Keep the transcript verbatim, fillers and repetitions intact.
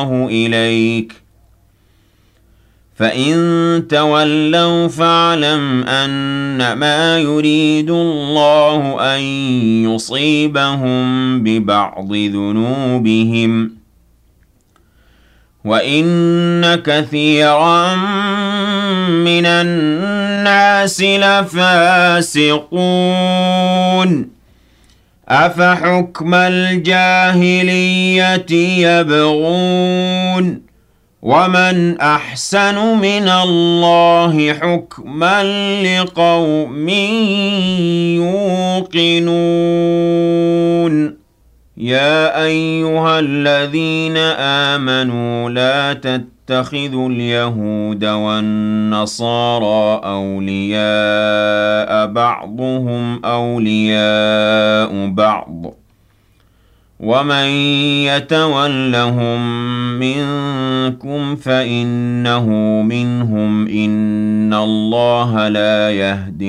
إليك فإن تولوا فاعلم أنما يريد الله أن يصيبهم ببعض ذنوبهم وإن كثيرا من الناس لفاسقون أفحكم الجاهلية يبغون ومن أحسن من الله حكما لقوم يوقنون يا أيها الذين آمنوا لا تتخذوا اليهود والنصارى أولياء بعضهم أولياء بعض ومن يتولهم منكم فإنه منهم إن الله لا يهدي